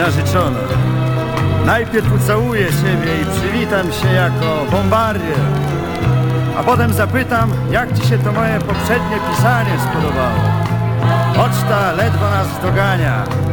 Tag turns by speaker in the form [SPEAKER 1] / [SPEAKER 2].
[SPEAKER 1] narzeczona. Najpierw ucałuję ciebie i przywitam się jako bombardier, a potem zapytam, jak ci się to moje poprzednie pisanie spodobało. Poczta ledwo nas dogania.